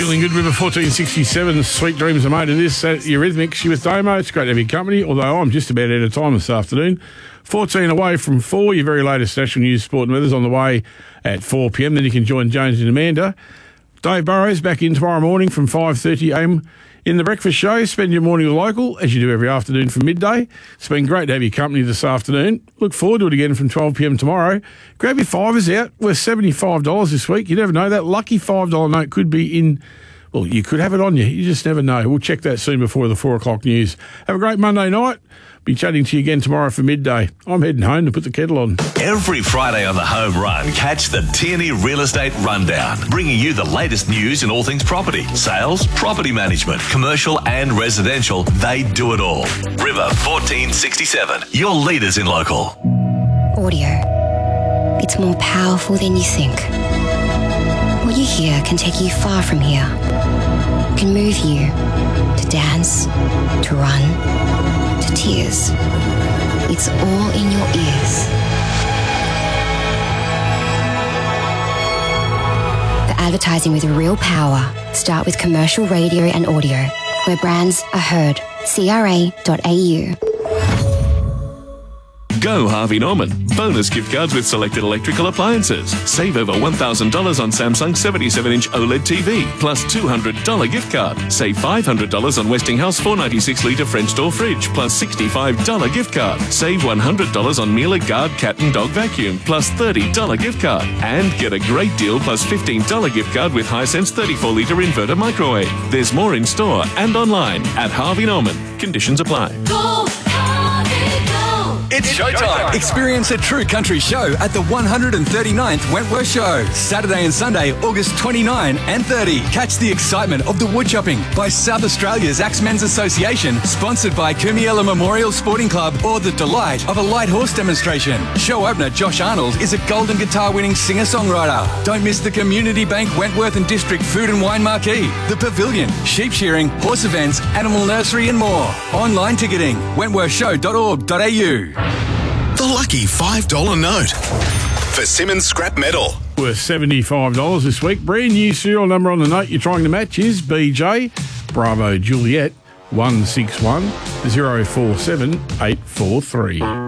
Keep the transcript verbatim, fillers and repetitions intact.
Feeling good, River fourteen sixty-seven. Sweet dreams are made of this. At Eurythmics, you with Damo. It's great to have your company, although I'm just about out of time this afternoon. fourteen away from four. Your very latest national news, sport and weather's on the way at four p m. Then you can join Jones and Amanda. Dave Burrows back in tomorrow morning from five thirty a m in the breakfast show. Spend your morning with local, as you do every afternoon from midday. It's been great to have your company this afternoon. Look forward to it again from twelve p m tomorrow. Grab your fivers out. We're seventy-five dollars this week. You never know. That lucky five dollar note could be in... Well, you could have it on you. You just never know. We'll check that soon before the four o'clock news. Have a great Monday night. Be chatting to you again tomorrow for midday. I'm heading home to put the kettle on. Every Friday on the Home Run, catch the Tierney Real Estate Rundown, bringing you the latest news in all things property, sales, property management, commercial and residential. They do it all. River fourteen sixty-seven, your leaders in local. Audio. It's more powerful than you think. What you hear can take you far from here. Can move you to dance, to run, to tears. It's all in your ears. The advertising with real power. Start with commercial radio and audio, where brands are heard. C R A dot A U. Go Harvey Norman. Bonus gift cards with selected electrical appliances. Save over one thousand dollars on Samsung seventy-seven inch OLED T V, plus two hundred dollars gift card. Save five hundred dollars on Westinghouse four ninety-six litre French door fridge, plus sixty-five dollars gift card. Save one hundred dollars on Miele Guard cat and dog vacuum, plus thirty dollars gift card. And get a great deal plus fifteen dollars gift card with Hisense thirty-four litre inverter microwave. There's more in store and online at Harvey Norman. Conditions apply. Go, Harvey, go. It's showtime. Experience a true country show at the one hundred thirty-ninth Wentworth Show. Saturday and Sunday, August twenty-ninth and thirtieth. Catch the excitement of the woodchopping by South Australia's Axemen's Association, sponsored by Kumiela Memorial Sporting Club, or the delight of a light horse demonstration. Show opener Josh Arnold is a Golden Guitar winning singer-songwriter. Don't miss the Community Bank Wentworth and District Food and Wine Marquee, the Pavilion, sheep shearing, horse events, animal nursery and more. Online ticketing, wentworth show dot org dot a u. The lucky five dollar note for Simmons Scrap Metal. Worth seventy-five dollars this week. Brand new serial number on the note you're trying to match is B J Bravo Juliet one six one zero four seven eight four three.